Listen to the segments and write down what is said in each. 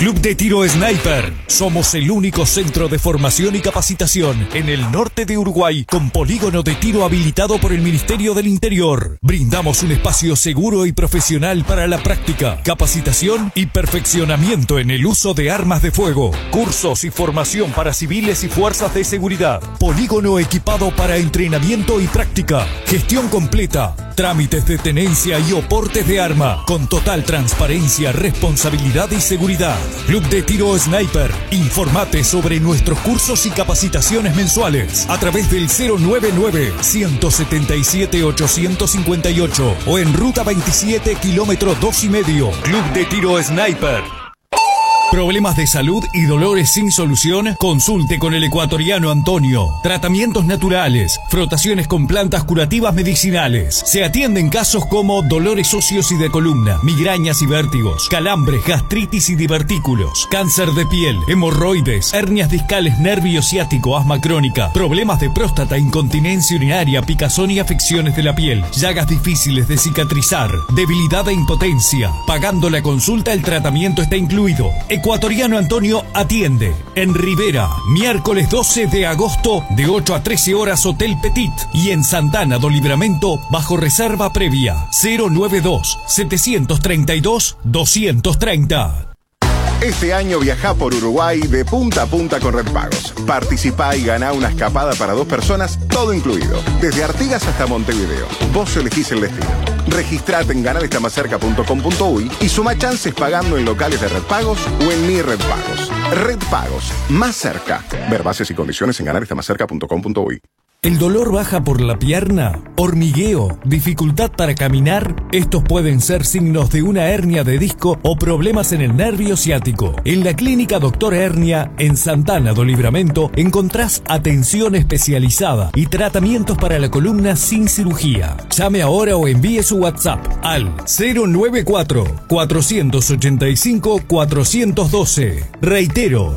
Club de Tiro Sniper. Somos el único centro de formación y capacitación en el norte de Uruguay con polígono de tiro habilitado por el Ministerio del Interior. Brindamos un espacio seguro y profesional para la práctica, capacitación y perfeccionamiento en el uso de armas de fuego. Cursos y formación para civiles y fuerzas de seguridad. Polígono equipado para entrenamiento y práctica. Gestión completa. Trámites de tenencia y oportes de arma con total transparencia, responsabilidad y seguridad. Club de Tiro Sniper. Informate sobre nuestros cursos y capacitaciones mensuales a través del 099-177-858 o en Ruta 27, kilómetro 2,5. Club de Tiro Sniper. ¿Problemas de salud y dolores sin solución? Consulte con el ecuatoriano Antonio. Tratamientos naturales, frotaciones con plantas curativas medicinales. Se atienden casos como dolores óseos y de columna, migrañas y vértigos, calambres, gastritis y divertículos, cáncer de piel, hemorroides, hernias discales, nervio ciático, asma crónica, problemas de próstata, incontinencia urinaria, picazón y afecciones de la piel, llagas difíciles de cicatrizar, debilidad e impotencia. Pagando la consulta, el tratamiento está incluido. Ecuatoriano Antonio atiende en Rivera, miércoles 12 de agosto de 8 a 13 horas Hotel Petit y en Santana do Livramento bajo reserva previa 092-732-230. Este año viajá por Uruguay de punta a punta con Red Pagos. Participá y ganá una escapada para 2 personas, todo incluido. Desde Artigas hasta Montevideo. Vos elegís el destino. Registrate en ganadestamacerca.com.uy y suma chances pagando en locales de Red Pagos o en Mi Red Pagos. Red Pagos, más cerca. Ver bases y condiciones en ganadestamacerca.com.uy. ¿El dolor baja por la pierna? ¿Hormigueo? ¿Dificultad para caminar? Estos pueden ser signos de una hernia de disco o problemas en el nervio ciático. En la clínica Doctor Hernia, en Santana do Livramento, encontrás atención especializada y tratamientos para la columna sin cirugía. Llame ahora o envíe su WhatsApp al 094-485-412. Reitero,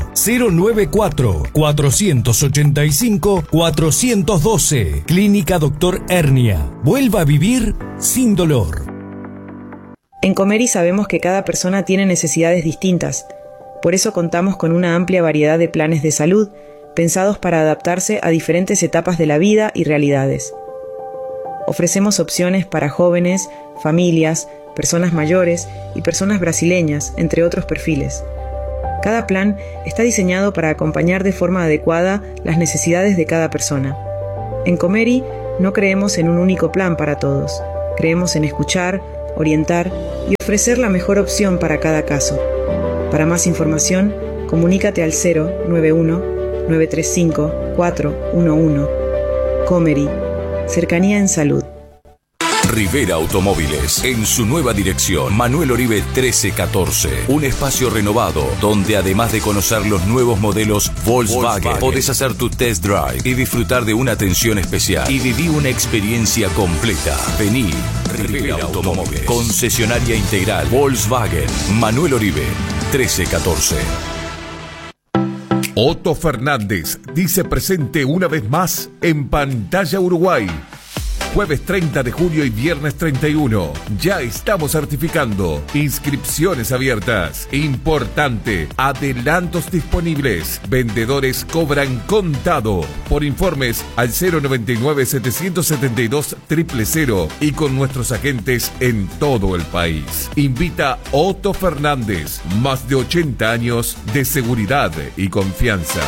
094-485-412. Clínica Doctor Hernia. Vuelva a vivir sin dolor. En Comeri sabemos que cada persona tiene necesidades distintas. Por eso contamos con una amplia variedad de planes de salud pensados para adaptarse a diferentes etapas de la vida y realidades. Ofrecemos opciones para jóvenes, familias, personas mayores y personas brasileñas, entre otros perfiles. Cada plan está diseñado para acompañar de forma adecuada las necesidades de cada persona. En Comeri no creemos en un único plan para todos. Creemos en escuchar, orientar y ofrecer la mejor opción para cada caso. Para más información, comunícate al 091-935-411. Comeri, cercanía en salud. Rivera Automóviles, en su nueva dirección, Manuel Oribe 1314. Un espacio renovado, donde además de conocer los nuevos modelos Volkswagen, podés hacer tu test drive y disfrutar de una atención especial. Y viví una experiencia completa. Vení, Rivera Automóviles, concesionaria integral Volkswagen, Manuel Oribe 1314. Otto Fernández dice presente una vez más en Pantalla Uruguay. Jueves 30 de julio y viernes 31. Ya estamos certificando. Inscripciones abiertas. Importante. Adelantos disponibles. Vendedores cobran contado. Por informes al 099-772-000 y con nuestros agentes en todo el país. Invita Otto Fernández. Más de 80 años de seguridad y confianza.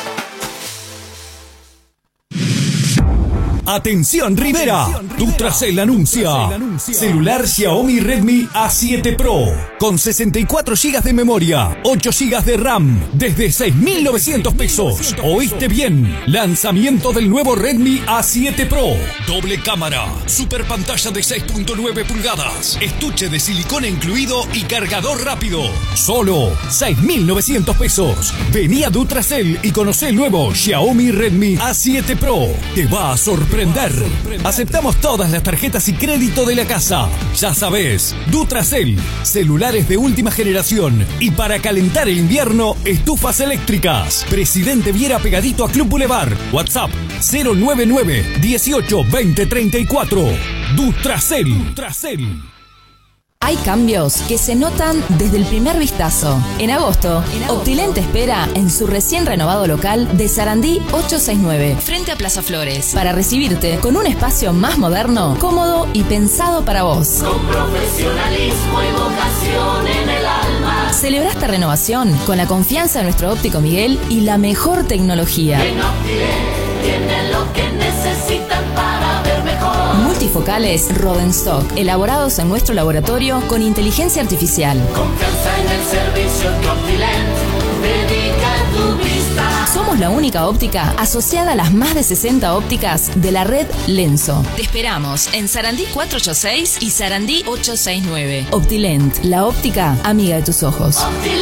¡Atención Rivera! Dutracell anuncia. Celular Xiaomi Redmi A7 Pro con 64 GB de memoria, 8 GB de RAM desde 6.900 pesos. ¿Oíste bien? Lanzamiento del nuevo Redmi A7 Pro. Doble cámara, super pantalla de 6.9 pulgadas, estuche de silicona incluido y cargador rápido. Solo 6.900 pesos. Vení a Dutracell y conocé el nuevo Xiaomi Redmi A7 Pro. Te va a sorprender. Aceptamos todas las tarjetas y crédito de la casa. Ya sabes, Dutracell, celulares de última generación y para calentar el invierno, estufas eléctricas. Presidente Viera pegadito a Club Boulevard. WhatsApp 099 18 20 34. Dutracell. Hay cambios que se notan desde el primer vistazo. En agosto, Optilent te espera en su recién renovado local de Sarandí 869, frente a Plaza Flores, para recibirte con un espacio más moderno, cómodo y pensado para vos. Con profesionalismo y vocación en el alma. Celebra esta renovación con la confianza de nuestro óptico Miguel y la mejor tecnología. En Optilent tienen lo que necesitan para ver mejor. Multifocales Rodenstock, elaborados en nuestro laboratorio con inteligencia artificial. Confianza en el servicio que Optilent dedica a tu vista. Somos la única óptica asociada a las más de 60 ópticas de la red Lenso. Te esperamos en Sarandí 486 y Sarandí 869. Optilent, la óptica amiga de tus ojos.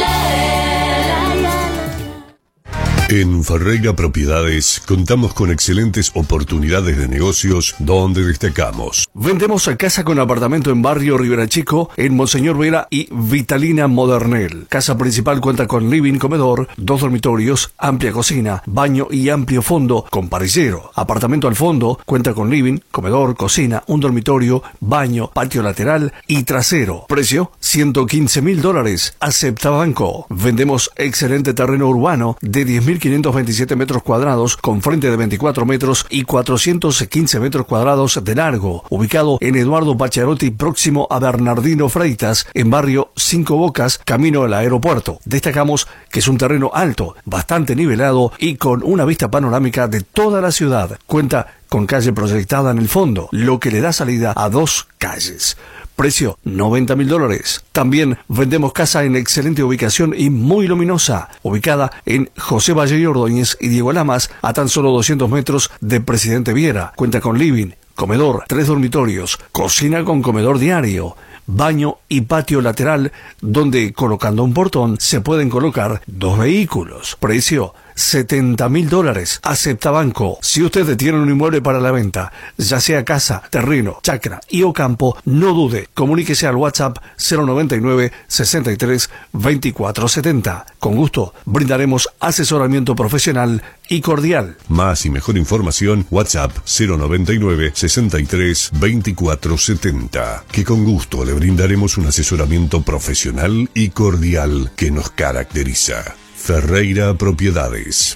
En Ferreira Propiedades contamos con excelentes oportunidades de negocios donde destacamos. Vendemos a casa con apartamento en barrio Rivera Chico, en Monseñor Vera y Vitalina Modernel. Casa principal cuenta con living, comedor, 2 dormitorios, amplia cocina, baño y amplio fondo con parrillero. Apartamento al fondo cuenta con living, comedor, cocina, un dormitorio, baño, patio lateral y trasero. Precio $115.000. Acepta banco. Vendemos excelente terreno urbano de 10.527 metros cuadrados con frente de 24 metros y 415 metros cuadrados de largo, ubicado en Eduardo Pacharotti, próximo a Bernardino Freitas, en barrio Cinco Bocas, camino al aeropuerto. Destacamos que es un terreno alto, bastante nivelado y con una vista panorámica de toda la ciudad. Cuenta con calle proyectada en el fondo, lo que le da salida a 2 calles. Precio $90.000. También vendemos casa en excelente ubicación y muy luminosa, ubicada en José Valle y Ordóñez y Diego Lamas, a tan solo 200 metros de Presidente Viera. Cuenta con living, comedor, 3 dormitorios, cocina con comedor diario, baño y patio lateral, donde colocando un portón se pueden colocar 2 vehículos. Precio $70.000. Acepta banco. Si usted tiene un inmueble para la venta, ya sea casa, terreno, chacra y o campo, no dude. Comuníquese al WhatsApp 099 63 24 70. Con gusto brindaremos asesoramiento profesional y cordial. Más y mejor información, WhatsApp 099 63 24 70. Que con gusto le brindaremos un asesoramiento profesional y cordial que nos caracteriza. Ferreira Propriedades.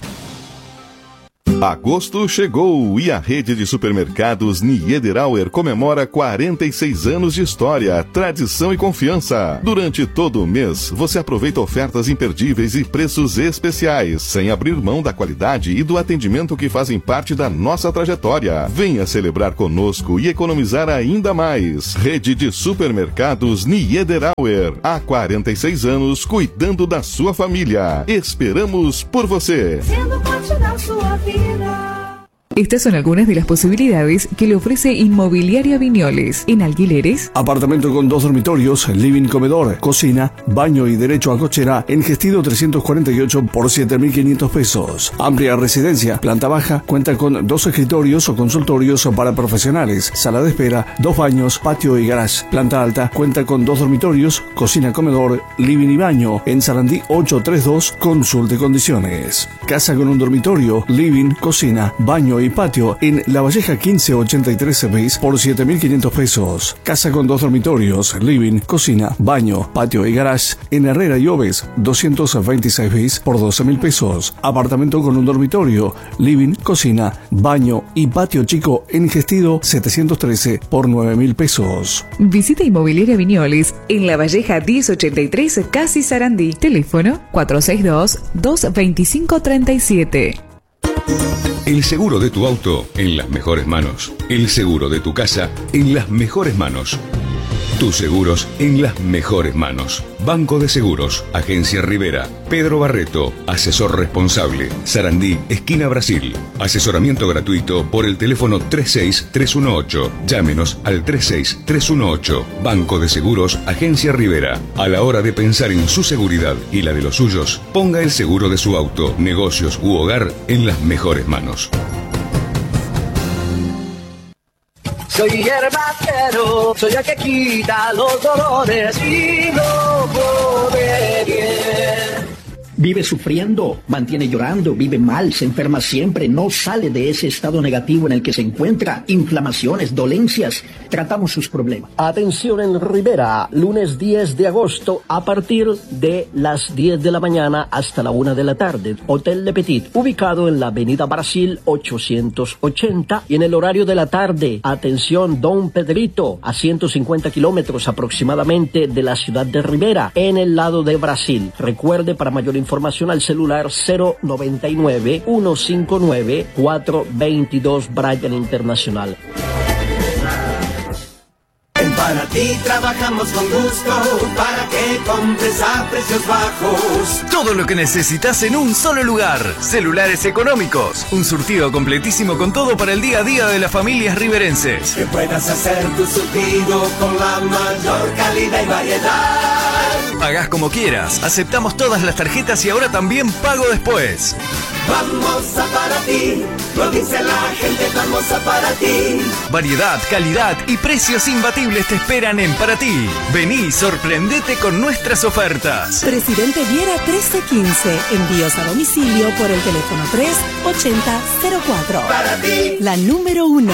Agosto chegou e a rede de supermercados Niederauer comemora 46 anos de história, tradição e confiança. Durante todo o mês, você aproveita ofertas imperdíveis e preços especiais, sem abrir mão da qualidade e do atendimento que fazem parte da nossa trajetória. Venha celebrar conosco e economizar ainda mais. Rede de supermercados Niederauer. Há 46 anos, cuidando da sua família. Esperamos por você. Sendo parte da sua vida. Estas son algunas de las posibilidades que le ofrece Inmobiliaria Viñoles. En alquileres, apartamento con 2 dormitorios, living, comedor, cocina, baño y derecho a cochera en Gestido 348 por $7.500. Amplia residencia, planta baja, cuenta con 2 escritorios o consultorios para profesionales, sala de espera, 2 baños, patio y garage. Planta alta, cuenta con 2 dormitorios, cocina, comedor, living y baño. En Sarandí 832, consulte condiciones. Casa con un dormitorio, living, cocina, baño y patio en La Valleja 1583 bis por $7.500. Casa con 2 dormitorios, living, cocina, baño, patio y garage en Herrera y Oves 226 bis por $12.000. Apartamento con un dormitorio, living, cocina, baño y patio chico en Gestido 713 por $9.000. visita Inmobiliaria Viñoles en La Valleja 1083, casi Sarandí. Teléfono 462-225-37. El seguro de tu auto en las mejores manos. El seguro de tu casa en las mejores manos. Tus seguros en las mejores manos. Banco de Seguros, Agencia Rivera, Pedro Barreto, asesor responsable, Sarandí, esquina Brasil. Asesoramiento gratuito por el teléfono 36318. Llámenos al 36318. Banco de Seguros, Agencia Rivera. A la hora de pensar en su seguridad y la de los suyos, ponga el seguro de su auto, negocios u hogar en las mejores manos. Soy hierbacero, soy el que quita los dolores y lo pone bien. Vive sufriendo, mantiene llorando, vive mal, se enferma siempre, no sale de ese estado negativo en el que se encuentra, inflamaciones, dolencias. Tratamos sus problemas. Atención en Rivera, lunes 10 de agosto a partir de las 10 de la mañana hasta la 1 de la tarde. Hotel Le Petit, ubicado en la avenida Brasil 880 y en el horario de la tarde. Atención, Don Pedrito, a 150 kilómetros aproximadamente de la ciudad de Rivera, en el lado de Brasil. Recuerde, para mayor información al celular 099-159-422 Bryan Internacional. En Panatí trabajamos con gusto para que compres a precios bajos. Todo lo que necesitas en un solo lugar. Celulares económicos. Un surtido completísimo con todo para el día a día de las familias riverenses. Que puedas hacer tu surtido con la mayor calidad y variedad. Pagás como quieras. Aceptamos todas las tarjetas y ahora también pago después. Vamos a Panatí, lo dice la gente, vamos a Panatí. Variedad, calidad y precios imbatibles te esperan en Panatí. Vení, sorprendete con nuestras ofertas. Presidente Viera 1315, envíos a domicilio por el teléfono 38004. Panatí, la número 1.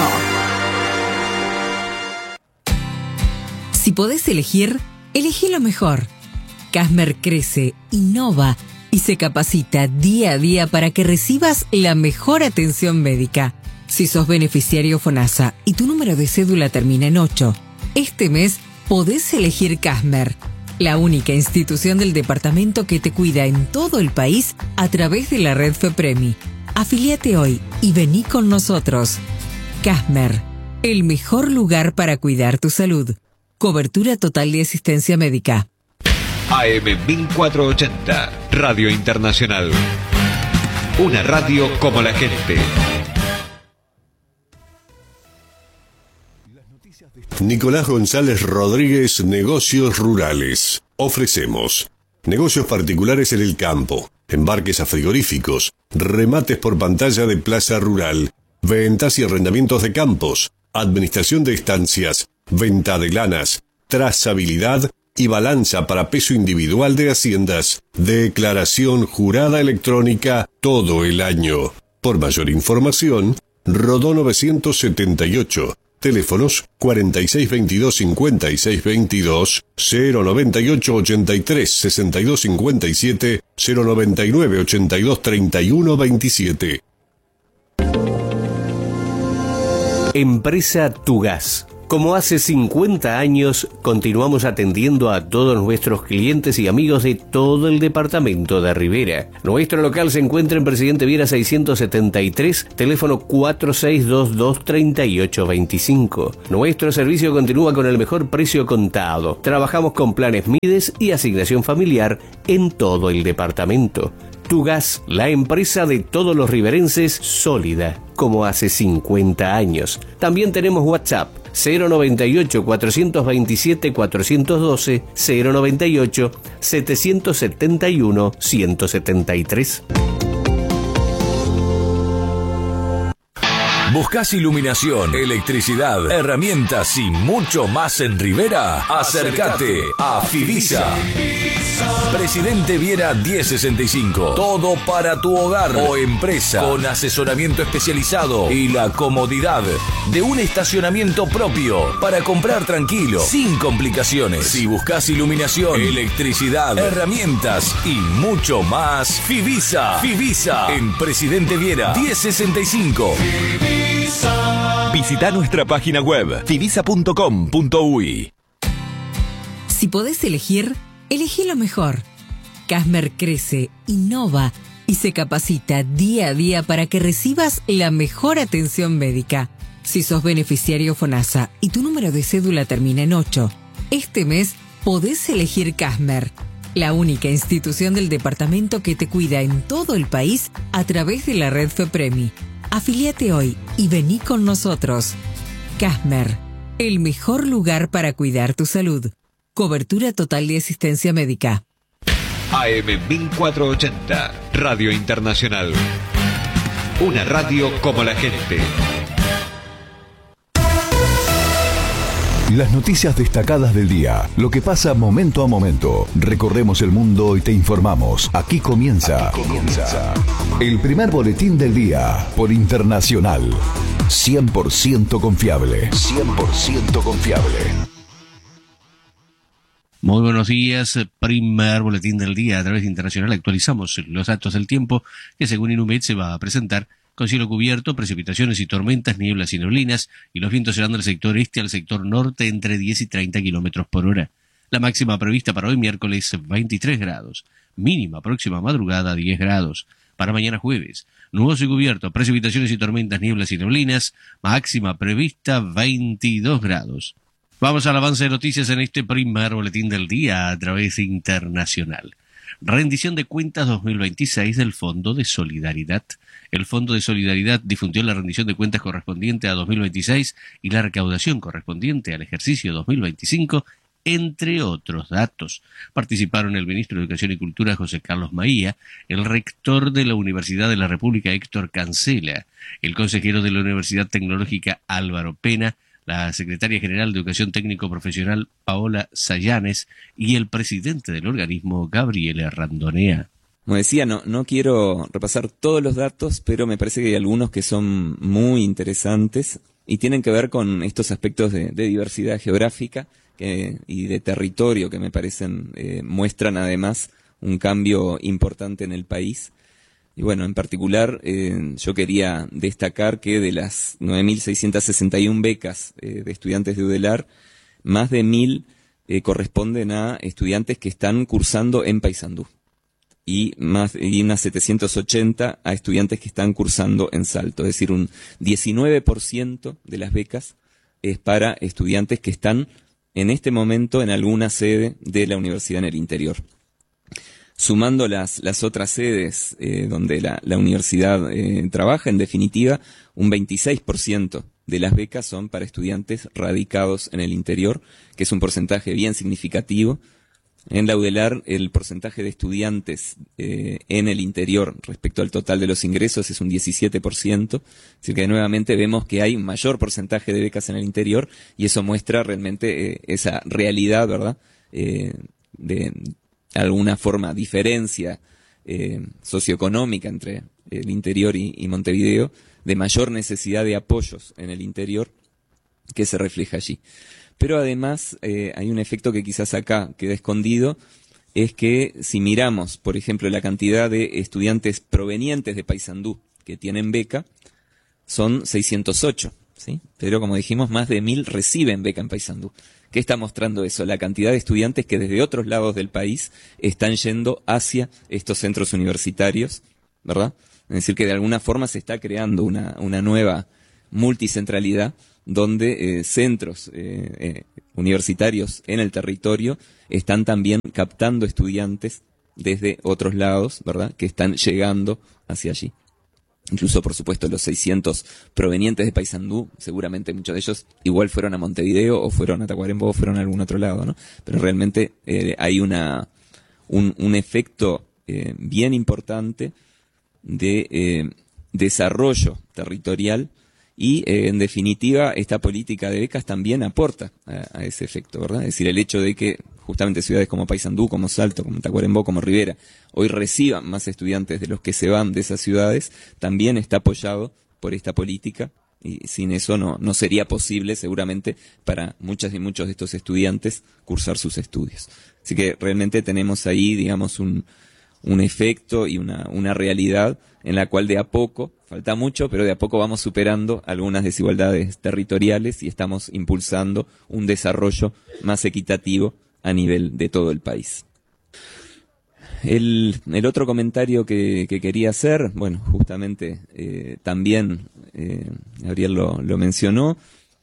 Si podés elegir, elegí lo mejor. Casmer crece, innova y se capacita día a día para que recibas la mejor atención médica. Si sos beneficiario FONASA y tu número de cédula termina en 8, este mes podés elegir Casmer, la única institución del departamento que te cuida en todo el país a través de la red FEPREMI. Afiliate hoy y vení con nosotros. Casmer, el mejor lugar para cuidar tu salud. Cobertura total de asistencia médica. AM 1480, Radio Internacional. Una radio como la gente. Nicolás González Rodríguez, Negocios Rurales. Ofrecemos negocios particulares en el campo, embarques a frigoríficos, remates por pantalla de plaza rural, ventas y arrendamientos de campos, administración de estancias, venta de lanas, trazabilidad y balanza para peso individual de haciendas, declaración jurada electrónica todo el año. Por mayor información, Rodó 978, teléfonos 4622-5622, 098-83-6257, 099-82-3127. Empresa Tugas. Como hace 50 años, continuamos atendiendo a todos nuestros clientes y amigos de todo el departamento de Rivera. Nuestro local se encuentra en Presidente Viera 673, teléfono 4622-3825. Nuestro servicio continúa con el mejor precio contado. Trabajamos con planes Mides y asignación familiar en todo el departamento. Tugas, la empresa de todos los riverenses, sólida, como hace 50 años. También tenemos WhatsApp, 098-427-412, 098-771-173. ¿Buscás iluminación, electricidad, herramientas y mucho más en Rivera? Acércate a Fivisa. Presidente Viera 1065. Todo para tu hogar o empresa, con asesoramiento especializado y la comodidad de un estacionamiento propio para comprar tranquilo, sin complicaciones. Si buscas iluminación, electricidad, herramientas y mucho más, Fivisa. Fivisa en Presidente Viera 1065. Visita nuestra página web fivisa.com.uy. Si podés elegir, elegí lo mejor. Casmer crece, innova y se capacita día a día para que recibas la mejor atención médica. Si sos beneficiario FONASA y tu número de cédula termina en 8, este mes podés elegir Casmer, la única institución del departamento que te cuida en todo el país a través de la red FEPREMI. Afiliate hoy y vení con nosotros. Casmer, el mejor lugar para cuidar tu salud. Cobertura total de asistencia médica. AM 1480, Radio Internacional. Una radio como la gente. Las noticias destacadas del día, lo que pasa momento a momento. Recorremos el mundo y te informamos. Aquí comienza. El primer boletín del día por Internacional. 100% confiable. 100% confiable. Muy buenos días, primer boletín del día. A través de Internacional actualizamos los datos del tiempo que según Inumet se va a presentar con cielo cubierto, precipitaciones y tormentas, nieblas y neblinas, y los vientos serán del sector este al sector norte entre 10 y 30 kilómetros por hora. La máxima prevista para hoy miércoles 23 grados, mínima próxima madrugada 10 grados. Para mañana jueves, nuboso y cubierto, precipitaciones y tormentas, nieblas y neblinas, máxima prevista 22 grados. Vamos al avance de noticias en este primer boletín del día a través de Internacional. Rendición de cuentas 2026 del Fondo de Solidaridad. El Fondo de Solidaridad difundió la rendición de cuentas correspondiente a 2026 y la recaudación correspondiente al ejercicio 2025, entre otros datos. Participaron el ministro de Educación y Cultura, José Carlos Maía, el rector de la Universidad de la República, Héctor Cancela, el consejero de la Universidad Tecnológica, Álvaro Pena, la secretaria general de Educación Técnico Profesional, Paola Sayanes, y el presidente del organismo, Gabriela Randonea. Como decía, no quiero repasar todos los datos, pero me parece que hay algunos que son muy interesantes y tienen que ver con estos aspectos de diversidad geográfica y de territorio que me parecen muestran además un cambio importante en el país. Y bueno, en particular yo quería destacar que de las 9.661 becas de estudiantes de UDELAR, más de 1.000 corresponden a estudiantes que están cursando en Paysandú. Y unas 780 a estudiantes que están cursando en Salto. Es decir, un 19% de las becas es para estudiantes que están en este momento en alguna sede de la universidad en el interior. Sumando las otras sedes donde la universidad trabaja, en definitiva, un 26% de las becas son para estudiantes radicados en el interior, que es un porcentaje bien significativo. En la UDELAR el porcentaje de estudiantes en el interior respecto al total de los ingresos es un 17%, así que nuevamente vemos que hay un mayor porcentaje de becas en el interior y eso muestra realmente esa realidad, ¿verdad? De alguna forma diferencia socioeconómica entre el interior y Montevideo, de mayor necesidad de apoyos en el interior que se refleja allí. Pero además hay un efecto que quizás acá queda escondido, es que si miramos, por ejemplo, la cantidad de estudiantes provenientes de Paysandú que tienen beca, son 608, ¿sí? Pero como dijimos, más de 1.000 reciben beca en Paysandú. ¿Qué está mostrando eso? La cantidad de estudiantes que desde otros lados del país están yendo hacia estos centros universitarios, ¿verdad? Es decir, que de alguna forma se está creando una nueva multicentralidad donde centros universitarios en el territorio están también captando estudiantes desde otros lados, ¿verdad?, que están llegando hacia allí. Incluso, por supuesto, los 600 provenientes de Paysandú, seguramente muchos de ellos igual fueron a Montevideo o fueron a Tacuarembó o fueron a algún otro lado, ¿no? Pero realmente hay un efecto bien importante de desarrollo territorial. Y, en definitiva, esta política de becas también aporta a ese efecto, ¿verdad? Es decir, el hecho de que justamente ciudades como Paysandú, como Salto, como Tacuarembó, como Rivera, hoy reciban más estudiantes de los que se van de esas ciudades, también está apoyado por esta política. Y sin eso no sería posible, seguramente, para muchas y muchos de estos estudiantes cursar sus estudios. Así que realmente tenemos ahí, digamos, un efecto y una realidad en la cual de a poco, falta mucho, pero de a poco vamos superando algunas desigualdades territoriales y estamos impulsando un desarrollo más equitativo a nivel de todo el país. El otro comentario que quería hacer, bueno, justamente también Gabriel lo mencionó,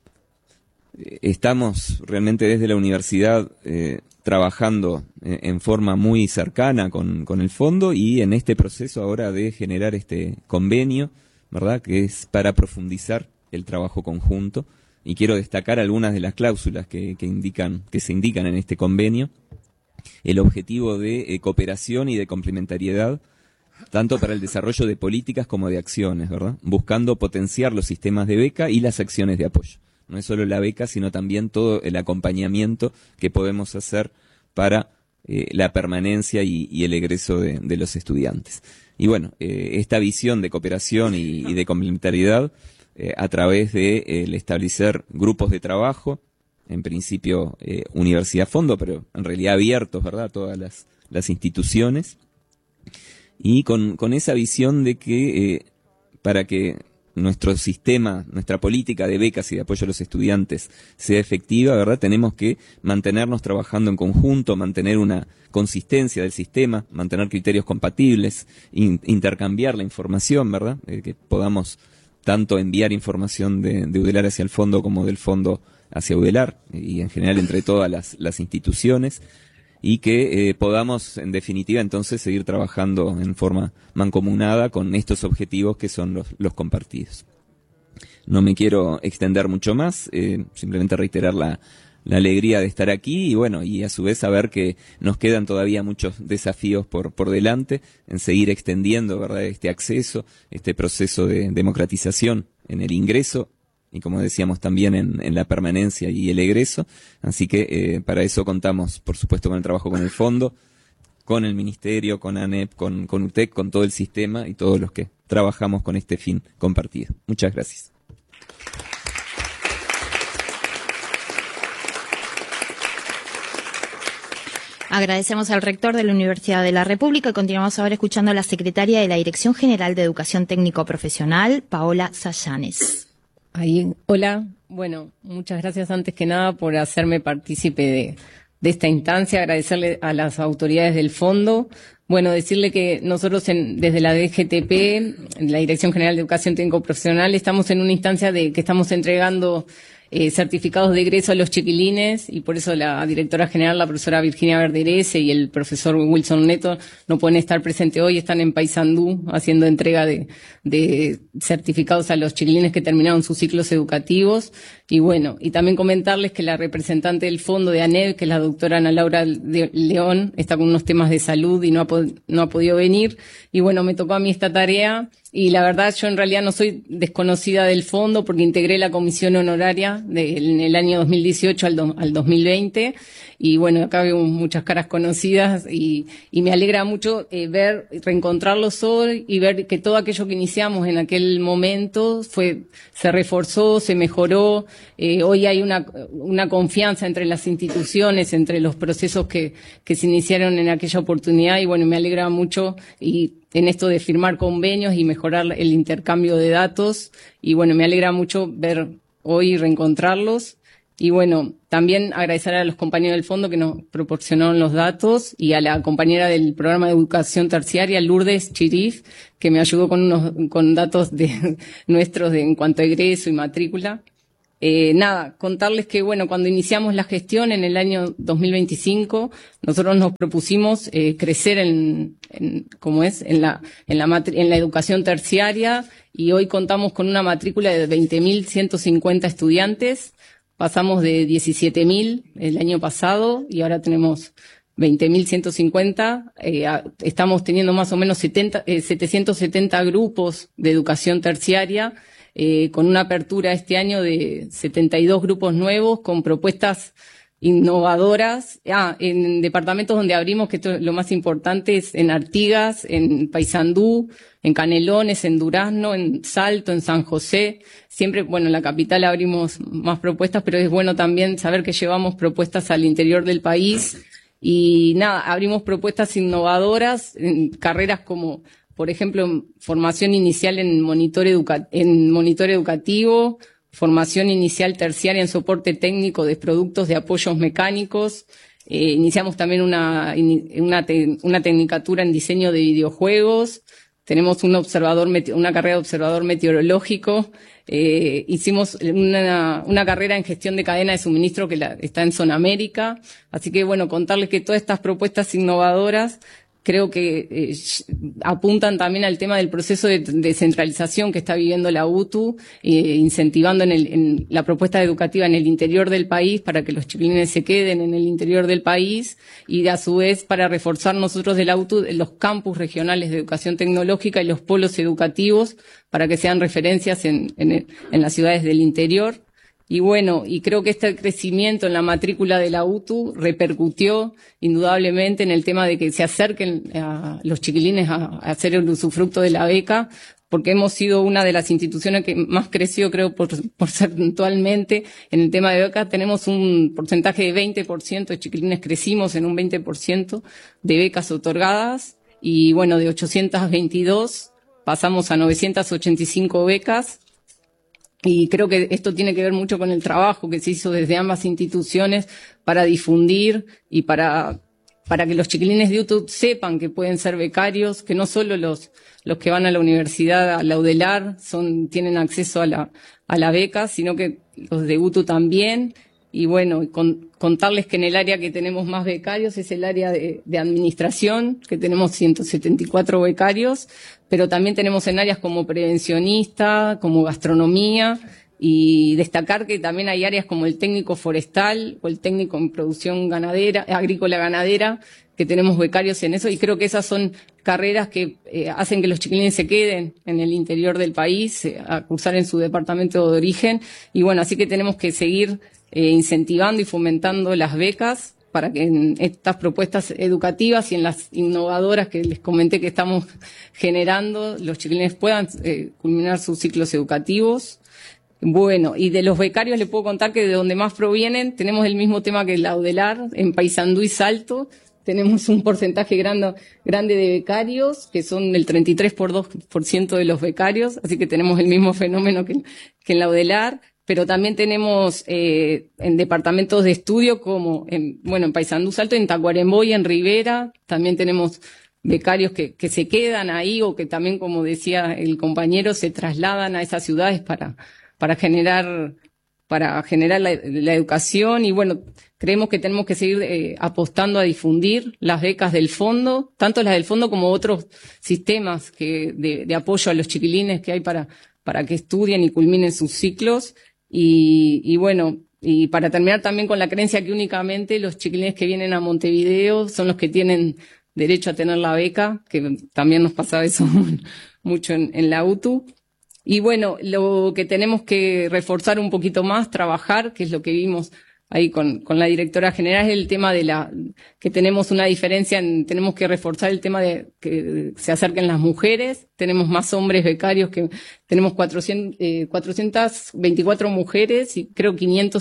estamos realmente desde la universidad trabajando en forma muy cercana con el fondo y en este proceso ahora de generar este convenio, ¿verdad?, que es para profundizar el trabajo conjunto, y quiero destacar algunas de las cláusulas que se indican en este convenio. El objetivo de cooperación y de complementariedad, tanto para el desarrollo de políticas como de acciones, ¿verdad?, buscando potenciar los sistemas de beca y las acciones de apoyo. no es solo la beca, sino también todo el acompañamiento que podemos hacer para la permanencia y el egreso de los estudiantes. Y bueno, esta visión de cooperación y de complementariedad a través de el establecer grupos de trabajo, en principio universidad-fondo, pero en realidad abiertos, ¿verdad?, a todas las instituciones, y con esa visión de que para que nuestro sistema, nuestra política de becas y de apoyo a los estudiantes sea efectiva, ¿verdad?, tenemos que mantenernos trabajando en conjunto, mantener una consistencia del sistema, mantener criterios compatibles, intercambiar la información, ¿verdad?, que podamos tanto enviar información de UDELAR hacia el fondo como del fondo hacia UDELAR, y en general entre todas las instituciones, y que podamos, en definitiva, entonces seguir trabajando en forma mancomunada con estos objetivos que son los compartidos. No me quiero extender mucho más, simplemente reiterar la alegría de estar aquí y bueno, y a su vez saber que nos quedan todavía muchos desafíos por delante en seguir extendiendo, ¿verdad?, este acceso, este proceso de democratización en el ingreso y, como decíamos, también en la permanencia y el egreso. Así que para eso contamos, por supuesto, con el trabajo con el fondo, con el ministerio, con ANEP, con UTEC, con todo el sistema y todos los que trabajamos con este fin compartido. Muchas gracias. Agradecemos al rector de la Universidad de la República y continuamos ahora escuchando a la secretaria de la Dirección General de Educación Técnico Profesional, Paola Sayanes. Hola, bueno, muchas gracias antes que nada por hacerme partícipe de esta instancia, agradecerle a las autoridades del fondo. Bueno, decirle que nosotros desde la DGTP, la Dirección General de Educación Técnico Profesional, estamos en una instancia de que estamos entregando certificados de egreso a los chiquilines y por eso la directora general, la profesora Virginia Verderese y el profesor Wilson Neto no pueden estar presentes hoy, están en Paysandú haciendo entrega de certificados a los chiquilines que terminaron sus ciclos educativos. Y bueno, y también comentarles que la representante del fondo de ANEP, que es la doctora Ana Laura León, está con unos temas de salud y no ha podido venir. Y bueno, me tocó a mí esta tarea. Y la verdad, yo en realidad no soy desconocida del fondo porque integré la comisión honoraria en el año 2018 al 2020. Y bueno, acá veo muchas caras conocidas y me alegra mucho reencontrarlos hoy y ver que todo aquello que iniciamos en aquel momento se reforzó, se mejoró. Hoy hay una confianza entre las instituciones, entre los procesos que se iniciaron en aquella oportunidad y bueno, me alegra mucho y en esto de firmar convenios y mejorar el intercambio de datos y bueno, me alegra mucho ver hoy reencontrarlos. Y bueno, también agradecer a los compañeros del fondo que nos proporcionaron los datos y a la compañera del programa de educación terciaria, Lourdes Chirif, que me ayudó con datos nuestros en cuanto a egreso y matrícula. Contarles que bueno, cuando iniciamos la gestión en el año 2025, nosotros nos propusimos crecer en la educación terciaria y hoy contamos con una matrícula de 20.150 estudiantes. Pasamos de 17.000 el año pasado y ahora tenemos 20.150. Estamos teniendo más o menos 770 grupos de educación terciaria, con una apertura este año de 72 grupos nuevos con propuestas innovadoras. En departamentos donde abrimos, que esto es lo más importante, es en Artigas, en Paysandú, en Canelones, en Durazno, en Salto, en San José. Siempre, bueno, en la capital abrimos más propuestas, pero es bueno también saber que llevamos propuestas al interior del país. Y abrimos propuestas innovadoras en carreras como, por ejemplo, formación inicial en monitor educativo, formación inicial terciaria en soporte técnico de productos de apoyos mecánicos. Iniciamos también una tecnicatura en diseño de videojuegos. Tenemos una carrera de observador meteorológico. Hicimos una carrera en gestión de cadena de suministro que está en Zona América. Así que bueno, contarles que todas estas propuestas innovadoras creo que apuntan también al tema del proceso de descentralización que está viviendo la UTU, incentivando en la propuesta educativa en el interior del país para que los chiquilines se queden en el interior del país y a su vez para reforzar nosotros de la UTU los campus regionales de educación tecnológica y los polos educativos para que sean referencias en las ciudades del interior. Y bueno, y creo que este crecimiento en la matrícula de la UTU repercutió indudablemente en el tema de que se acerquen a los chiquilines a hacer el usufructo de la beca, porque hemos sido una de las instituciones que más creció, creo, porcentualmente en el tema de becas. Tenemos un porcentaje de 20% de chiquilines, crecimos en un 20% de becas otorgadas, y bueno, de 822 pasamos a 985 becas. Y creo que esto tiene que ver mucho con el trabajo que se hizo desde ambas instituciones para difundir y para que los chiquilines de UTU sepan que pueden ser becarios, que no solo los que van a la universidad, a la UDELAR, tienen acceso a la beca, sino que los de UTU también. Y bueno, contarles que en el área que tenemos más becarios es el área de administración, que tenemos 174 becarios, pero también tenemos en áreas como prevencionista, como gastronomía, y destacar que también hay áreas como el técnico forestal o el técnico en producción ganadera, agrícola ganadera, que tenemos becarios en eso, y creo que esas son carreras que hacen que los chiquilines se queden en el interior del país, a cursar en su departamento de origen. Y bueno, así que tenemos que seguir incentivando y fomentando las becas para que en estas propuestas educativas y en las innovadoras que les comenté que estamos generando, los chiquilines puedan culminar sus ciclos educativos. Bueno, y de los becarios les puedo contar que de donde más provienen tenemos el mismo tema que la UDELAR, en Paysandú y Salto. Tenemos un porcentaje grande de becarios, que son el 33% de los becarios, así que tenemos el mismo fenómeno que en la UDELAR. Pero también tenemos en departamentos de estudio como en Paysandú, Salto, en Tacuarembó y en Rivera. También tenemos becarios que se quedan ahí, o que también, como decía el compañero, se trasladan a esas ciudades para generar la educación. Y bueno, creemos que tenemos que seguir apostando a difundir las becas del fondo, tanto las del fondo como otros sistemas de apoyo a los chiquilines que hay para que estudien y culminen sus ciclos. Y bueno, y para terminar también con la creencia que únicamente los chiquilines que vienen a Montevideo son los que tienen derecho a tener la beca, que también nos pasaba eso mucho en la UTU. Y bueno, lo que tenemos que reforzar un poquito más, trabajar, que es lo que vimos ahí con la directora general, es el tema que tenemos una diferencia tenemos que reforzar el tema de que se acerquen las mujeres. Tenemos más hombres becarios tenemos 424 mujeres y creo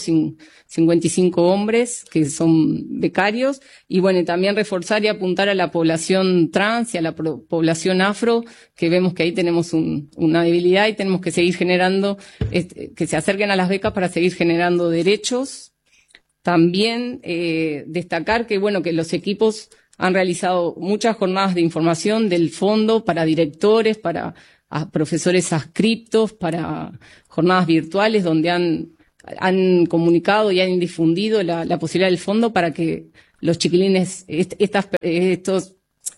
555 hombres que son becarios. Y bueno, también reforzar y apuntar a la población trans y a la población afro, que vemos que ahí tenemos una debilidad, y tenemos que seguir generando, que se acerquen a las becas para seguir generando derechos. También destacar que los equipos han realizado muchas jornadas de información del fondo para directores, para profesores adscriptos, para jornadas virtuales donde han comunicado y han difundido la posibilidad del fondo para que los chiquilines, estos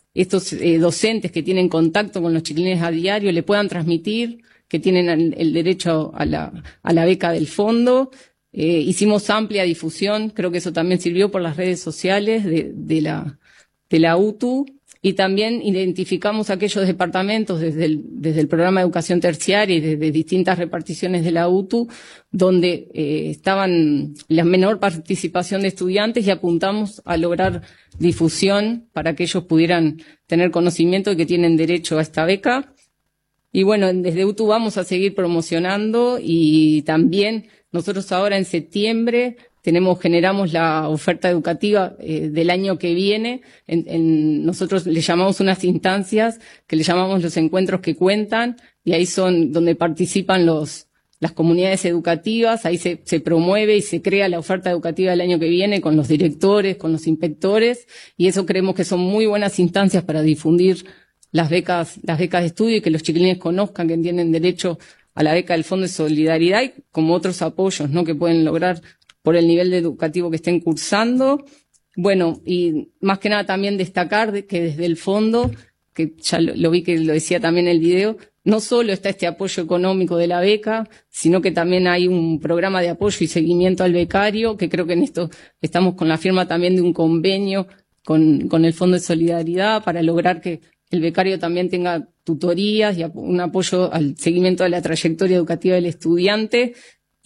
docentes que tienen contacto con los chiquilines a diario, le puedan transmitir que tienen el derecho a la beca del fondo. Hicimos amplia difusión, creo que eso también sirvió por las redes sociales de la UTU, y también identificamos aquellos departamentos desde el programa de educación terciaria y desde distintas reparticiones de la UTU donde estaban la menor participación de estudiantes, y apuntamos a lograr difusión para que ellos pudieran tener conocimiento de que tienen derecho a esta beca. Y bueno, desde UTU vamos a seguir promocionando, y también nosotros ahora en septiembre generamos la oferta educativa del año que viene. Nosotros le llamamos unas instancias que le llamamos los encuentros que cuentan, y ahí son donde participan las comunidades educativas. Ahí se promueve y se crea la oferta educativa del año que viene con los directores, con los inspectores, y eso creemos que son muy buenas instancias para difundir las becas de estudio, y que los chiquilines conozcan que tienen derecho a la beca del Fondo de Solidaridad, y como otros apoyos, ¿no?, que pueden lograr por el nivel educativo que estén cursando. Bueno, y más que nada también destacar que desde el fondo, que ya lo vi que lo decía también en el video, no solo está este apoyo económico de la beca, sino que también hay un programa de apoyo y seguimiento al becario, que creo que en esto estamos con la firma también de un convenio con el Fondo de Solidaridad para lograr que el becario también tenga tutorías y un apoyo al seguimiento de la trayectoria educativa del estudiante.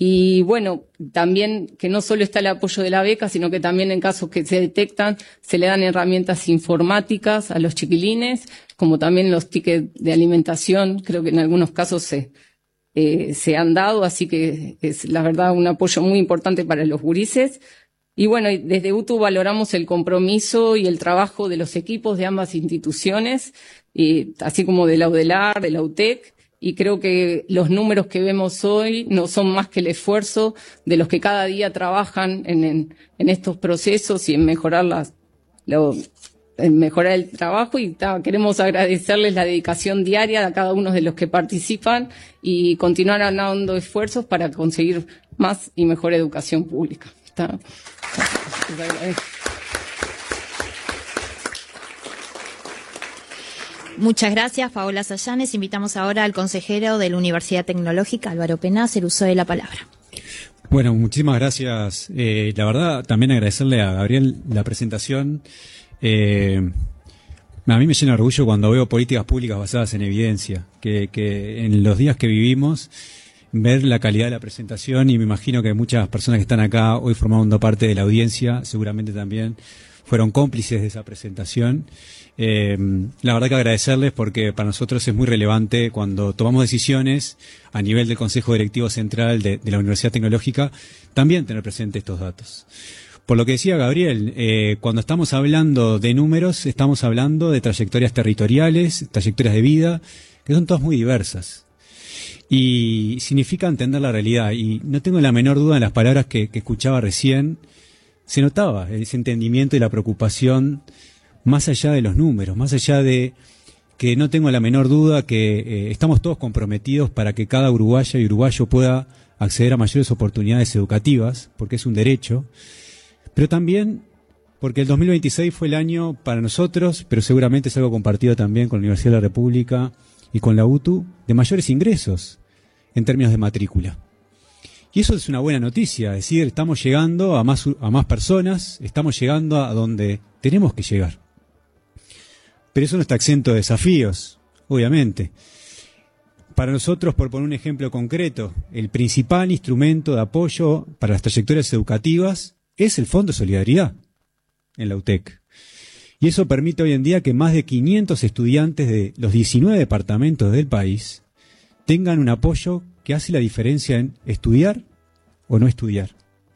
Y bueno, también que no solo está el apoyo de la beca, sino que también en casos que se detectan, se le dan herramientas informáticas a los chiquilines, como también los tickets de alimentación, creo que en algunos casos se han dado, así que es la verdad un apoyo muy importante para los gurises. Y bueno, desde UTU valoramos el compromiso y el trabajo de los equipos de ambas instituciones, así como de la UDELAR, de la UTEC, y creo que los números que vemos hoy no son más que el esfuerzo de los que cada día trabajan en estos procesos y en mejorar en mejorar el trabajo, y queremos agradecerles la dedicación diaria a cada uno de los que participan y continuar dando esfuerzos para conseguir más y mejor educación pública. Muchas gracias, Paola Sayanes. Invitamos ahora al consejero de la Universidad Tecnológica, Álvaro Penaz, el uso de la palabra. Bueno, muchísimas gracias. La verdad, también agradecerle a Gabriel la presentación. A mí me llena de orgullo cuando veo políticas públicas basadas en evidencia, que en los días que vivimos, ver la calidad de la presentación, y me imagino que muchas personas que están acá hoy formando parte de la audiencia seguramente también fueron cómplices de esa presentación. La verdad que agradecerles, porque para nosotros es muy relevante cuando tomamos decisiones a nivel del Consejo Directivo Central de la Universidad Tecnológica, también tener presente estos datos. Por lo que decía Gabriel, cuando estamos hablando de números, estamos hablando de trayectorias territoriales, trayectorias de vida, que son todas muy diversas. Y significa entender la realidad. Y no tengo la menor duda en las palabras que escuchaba recién. Se notaba ese entendimiento y la preocupación más allá de los números, más allá de que no tengo la menor duda que estamos todos comprometidos para que cada uruguaya y uruguayo pueda acceder a mayores oportunidades educativas, porque es un derecho, pero también porque el 2026 fue el año para nosotros, pero seguramente es algo compartido también con la Universidad de la República y con la UTU, de mayores ingresos en términos de matrícula. Y eso es una buena noticia, es decir, estamos llegando a más personas, estamos llegando a donde tenemos que llegar. Pero eso no está exento de desafíos, obviamente. Para nosotros, por poner un ejemplo concreto, el principal instrumento de apoyo para las trayectorias educativas es el Fondo de Solidaridad en la UTEC. Y eso permite hoy en día que más de 500 estudiantes de los 19 departamentos del país tengan un apoyo que hace la diferencia en estudiar o no estudiar.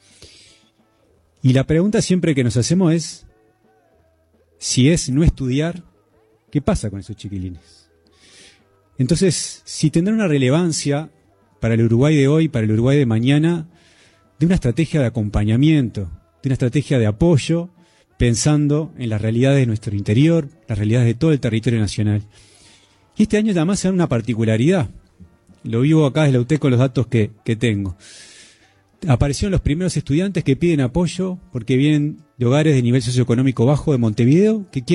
Y la pregunta siempre que nos hacemos es, si es no estudiar, ¿qué pasa con esos chiquilines? Entonces, si tendrá una relevancia para el Uruguay de hoy, para el Uruguay de mañana, de una estrategia de acompañamiento, de una estrategia de apoyo, pensando en las realidades de nuestro interior, las realidades de todo el territorio nacional. Y este año además se da una particularidad. Lo vivo acá desde la UTEC con los datos que tengo. Aparecieron los primeros estudiantes que piden apoyo porque vienen de hogares de nivel socioeconómico bajo de Montevideo, que quieren